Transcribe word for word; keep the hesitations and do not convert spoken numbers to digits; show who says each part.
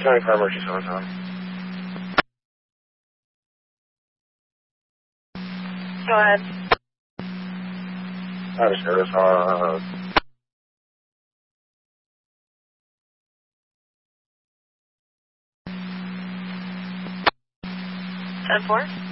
Speaker 1: County Fire Emergency Service on.
Speaker 2: Go ahead.
Speaker 1: County Service on.
Speaker 2: ten four.